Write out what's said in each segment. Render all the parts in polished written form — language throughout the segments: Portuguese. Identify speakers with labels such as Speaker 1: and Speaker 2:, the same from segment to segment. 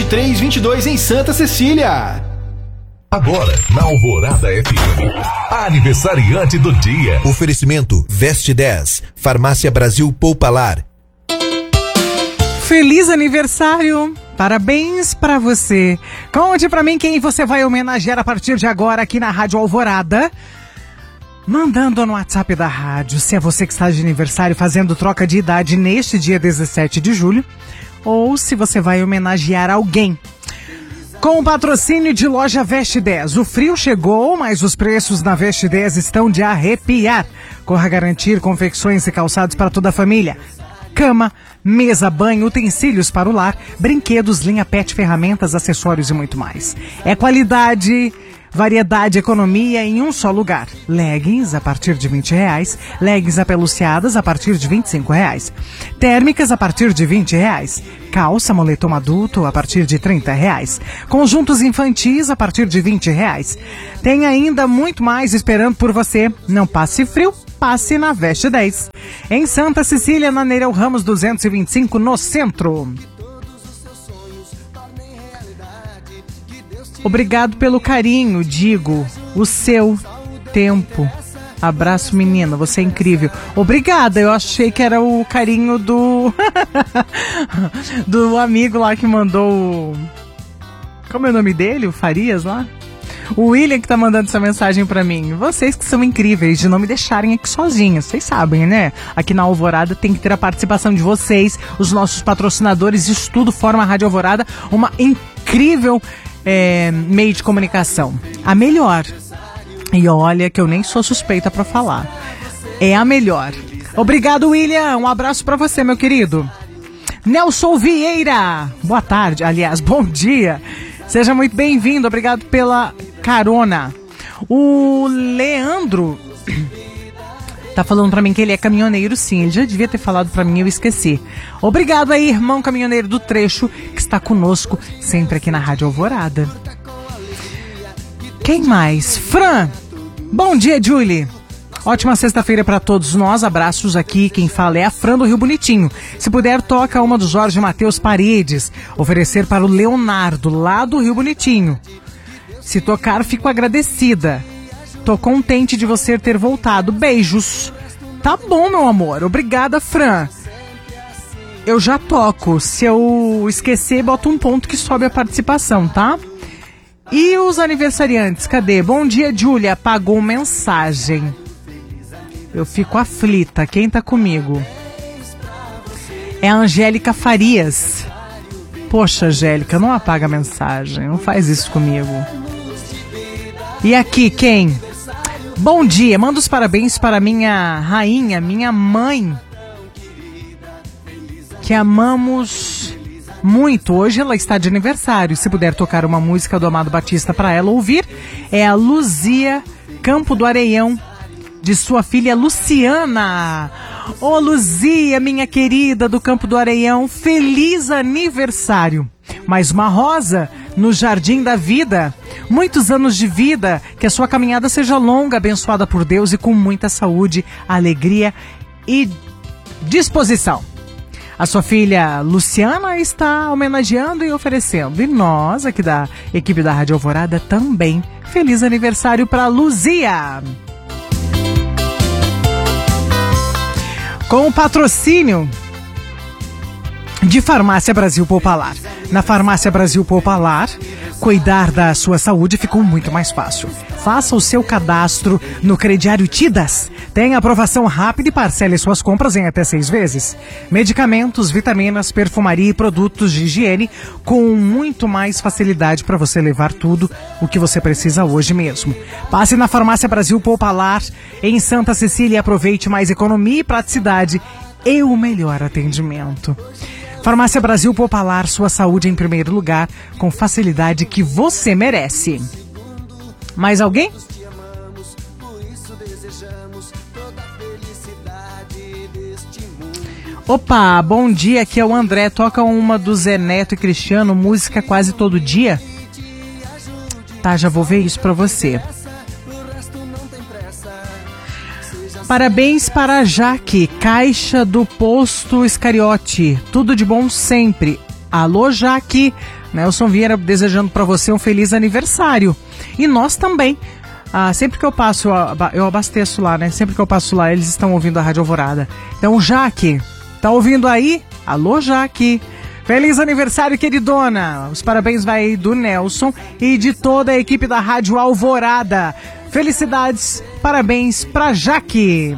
Speaker 1: 2322 em Santa Cecília.
Speaker 2: Agora, na Alvorada FM, aniversariante do dia.
Speaker 3: Oferecimento Veste 10, Farmácia Brasil Poupalar.
Speaker 4: Feliz aniversário! Parabéns pra você! Conte pra mim quem você vai homenagear a partir de agora aqui na Rádio Alvorada. Mandando no WhatsApp da rádio, se é você que está de aniversário fazendo troca de idade neste dia 17 de julho, ou se você vai homenagear alguém. Com o patrocínio de Loja Veste 10, o frio chegou, mas os preços na Veste 10 estão de arrepiar. Corra garantir confecções e calçados para toda a família. Cama, mesa, banho, utensílios para o lar, brinquedos, linha pet, ferramentas, acessórios e muito mais. É qualidade, variedade, economia em um só lugar. Leggings a partir de R$20, leggings apeluciadas a partir de R$25, térmicas a partir de R$20, calça, moletom adulto a partir de R$30, conjuntos infantis a partir de R$20. Tem ainda muito mais esperando por você. Não passe frio, passe na Veste 10. Em Santa Cecília, na Nereu Ramos 225, no centro. Obrigado pelo carinho, digo, o seu tempo. Abraço, menina, você é incrível. Obrigada, eu achei que era o carinho do do amigo lá que mandou. Como é o nome dele? O Farias lá? O William que tá mandando essa mensagem pra mim. Vocês que são incríveis de não me deixarem aqui sozinha. Vocês sabem, né? Aqui na Alvorada tem que ter a participação de vocês, os nossos patrocinadores. Isso tudo forma a Rádio Alvorada uma incrível meio de comunicação. A melhor. E olha que eu nem sou suspeita pra falar. É a melhor. Obrigado, William. Um abraço pra você, meu querido. Nelson Vieira. Boa tarde. Aliás, bom dia. Seja muito bem-vindo. Obrigado pela carona. O Leandro tá falando pra mim que ele é caminhoneiro, sim. Ele já devia ter falado pra mim, eu esqueci. Obrigado aí, irmão caminhoneiro do trecho, que está conosco sempre aqui na Rádio Alvorada. Quem mais? Fran. Bom dia, Julie. Ótima sexta-feira pra todos nós. Abraços aqui. Quem fala é a Fran do Rio Bonitinho. Se puder, toca uma do Jorge Matheus Paredes. Oferecer para o Leonardo, lá do Rio Bonitinho. Se tocar, fico agradecida. Tô contente de você ter voltado. Beijos. Tá bom, meu amor. Obrigada, Fran. Eu já toco. Se eu esquecer, boto um ponto que sobe a participação, tá? E os aniversariantes, cadê? Bom dia, Júlia. Apagou mensagem. Eu fico aflita. Quem tá comigo? É a Angélica Farias. Poxa, Angélica, não apaga a mensagem. Não faz isso comigo. E aqui, quem? Bom dia, manda os parabéns para minha rainha, minha mãe, que amamos muito. Hoje ela está de aniversário. Se puder tocar uma música do Amado Batista para ela ouvir, é a Luzia Campo do Areião, de sua filha Luciana. Ô, Luzia, minha querida do Campo do Areião, feliz aniversário. Mais uma rosa no Jardim da Vida. Muitos anos de vida, que a sua caminhada seja longa, abençoada por Deus e com muita saúde, alegria e disposição. A sua filha Luciana está homenageando e oferecendo. E nós, aqui da equipe da Rádio Alvorada, também. Feliz aniversário para Luzia! Com o patrocínio de Farmácia Brasil Poupalar. Na Farmácia Brasil Poupalar, cuidar da sua saúde ficou muito mais fácil. Faça o seu cadastro no crediário Tidas. Tenha aprovação rápida e parcele suas compras em até 6 vezes. Medicamentos, vitaminas, perfumaria e produtos de higiene com muito mais facilidade para você levar tudo o que você precisa hoje mesmo. Passe na Farmácia Brasil Poupalar em Santa Cecília e aproveite mais economia e praticidade e o melhor atendimento. Farmácia Brasil Poupalar, sua saúde em primeiro lugar, com facilidade que você merece. Mais alguém? Opa, bom dia, aqui é o André. Toca uma do Zé Neto e Cristiano, música quase todo dia. Tá, já vou ver isso pra você. Parabéns para a Jaque, caixa do posto Iscariote. Tudo de bom sempre. Alô, Jaque. Nelson Vieira desejando para você um feliz aniversário. E nós também. Sempre que eu passo, eu abasteço lá, né? Sempre que eu passo lá, eles estão ouvindo a Rádio Alvorada. Então, Jaque, tá ouvindo aí? Alô, Jaque. Feliz aniversário, queridona. Os parabéns vai do Nelson e de toda a equipe da Rádio Alvorada. Felicidades, parabéns pra Jaque.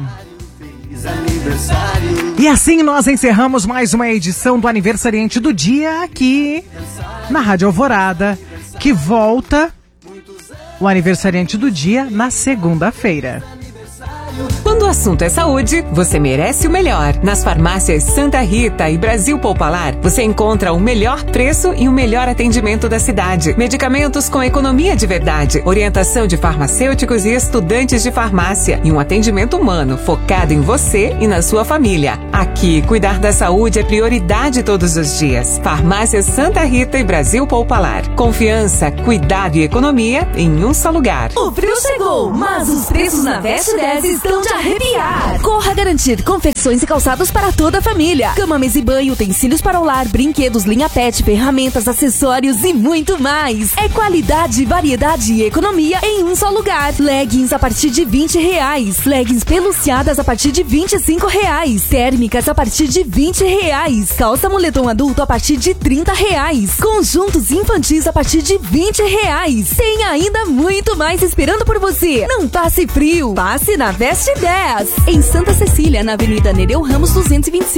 Speaker 4: E assim nós encerramos mais uma edição do Aniversariante do Dia aqui na Rádio Alvorada, que volta o Aniversariante do Dia na segunda-feira.
Speaker 5: Quando o assunto é saúde, você merece o melhor. Nas farmácias Santa Rita e Brasil Popular, você encontra o melhor preço e o melhor atendimento da cidade. Medicamentos com economia de verdade, orientação de farmacêuticos e estudantes de farmácia e um atendimento humano focado em você e na sua família. Aqui, cuidar da saúde é prioridade todos os dias. Farmácias Santa Rita e Brasil Popular. Confiança, cuidado e economia em um só lugar.
Speaker 6: O frio chegou, mas os preços na Veste 10 estão de arrepiar. Corra garantir confecções e calçados para toda a família. Cama, mesa e banho, utensílios para o lar, brinquedos, linha pet, ferramentas, acessórios e muito mais. É qualidade, variedade e economia em um só lugar. Leggings a partir de R$20. Leggings peluciadas a partir de R$25. Térmicas a partir de R$20. Calça moletom adulto a partir de R$30. Conjuntos infantis a partir de R$20. Tem ainda muito mais esperando por você. Não passe frio, passe na Veste 10. Em Santa Cecília, na Avenida Nereu Ramos 225.